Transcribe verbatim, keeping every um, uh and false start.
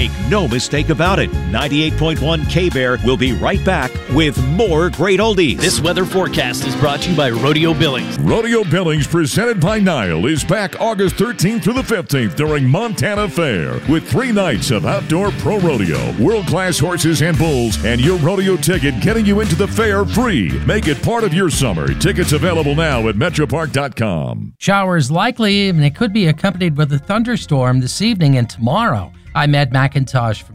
Make no mistake about it. ninety-eight point one K-Bear will be right back with more great oldies. This weather forecast is brought to you by Rodeo Billings. Rodeo Billings, presented by Nile, is back August thirteenth through the fifteenth during Montana Fair with three nights of outdoor pro rodeo, world-class horses and bulls, and your rodeo ticket getting you into the fair free. Make it part of your summer. Tickets available now at metropark dot com. Showers likely, and it could be accompanied with a thunderstorm this evening and tomorrow. I'm Ed McIntosh from